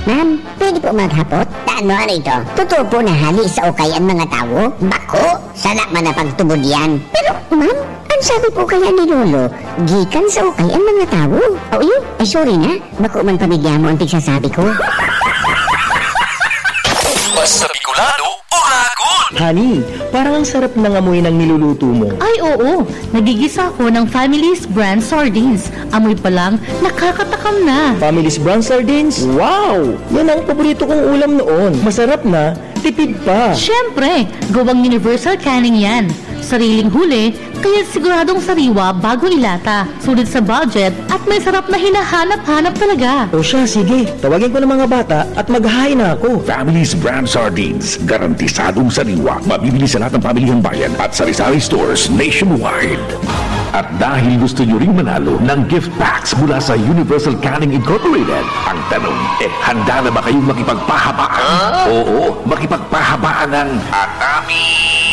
Ma'am, pwede po maghapot? Ano ito? Totoo po na hali sa ukay ang mga tao? Bako, sana man na pagtubod yan. Pero, ma'am, ang sabi po kaya ni Lolo, gikan sa ukay ang mga tao. O yun, ay sorry na, bako man pamilya mo ang tigsasabi ko. Basta Bicolano o Ragon! Honey, parang ang sarap ng amoy ng niluluto mo. Ay oo, nagigisa ako ng Family's brand sardines. Amoy pa lang, nakakatakam na. Family's Brown Sardines? Wow! Yan ang paborito kong ulam noon. Masarap na, tipid pa. Siyempre, gawang universal canning yan. Sariling huli, kaya siguradong sariwa bago ilata. Sulit sa budget at may sarap na hinahanap-hanap talaga. O siya, sige. Tawagin ko ng mga bata at maghahain na ako. Family's Brand Sardines. Garantisadong sariwa. Mabibili sa lahat ng pamilihang bayan at sari-sari stores nationwide. At dahil gusto nyo ring manalo ng gift packs mula sa Universal Canning Incorporated, ang tanong, handa na ba kayong makipagpahabaan? Oo, makipagpahabaan ng Atami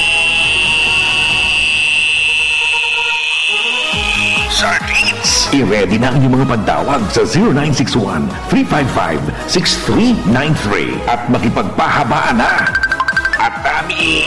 Sardines. I-ready na ang inyong mga pagtawag sa 0961-355-6393 at makipagpahabaan na. Atami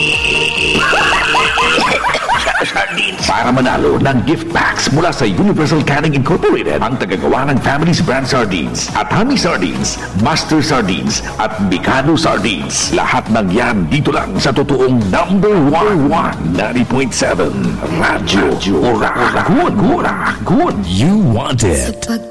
Sardines. Para manalo ng gift packs mula sa Universal Canning Incorporated, ang tagagawa ng Family's Brand Sardines, Atami Sardines, Master Sardines, at Mikado Sardines. Lahat ng yan dito lang sa totoong number 1, 90.7 Radyo Oragon. You want it.